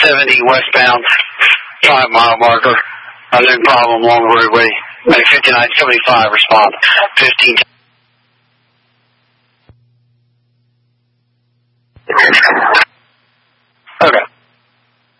70 westbound, 5-mile marker. Unknown problem along the roadway. May 5975 respond. 15.